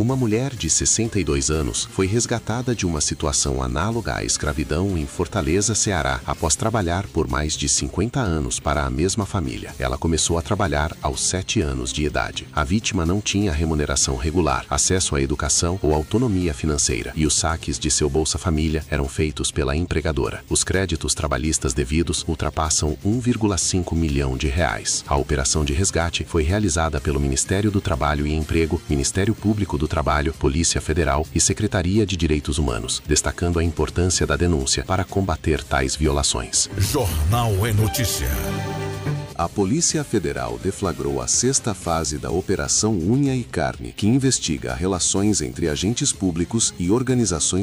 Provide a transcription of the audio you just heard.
Uma mulher de 62 anos foi resgatada de uma situação análoga à escravidão em Fortaleza, Ceará, após trabalhar por mais de 50 anos para a mesma família. Ela começou a trabalhar aos 7 anos de idade. A vítima não tinha remuneração regular, acesso à educação ou autonomia financeira, e os saques de seu Bolsa Família eram feitos pela empregadora. Os créditos trabalhistas devidos ultrapassam 1,5 milhão de reais. A operação de resgate foi realizada pelo Ministério do Trabalho e Emprego, Ministério Público do Trabalho, Polícia Federal e Secretaria de Direitos Humanos, destacando a importância da denúncia para combater tais violações. Jornal é Notícia. A Polícia Federal deflagrou a 6ª fase da Operação Unha e Carne, que investiga relações entre agentes públicos e organizações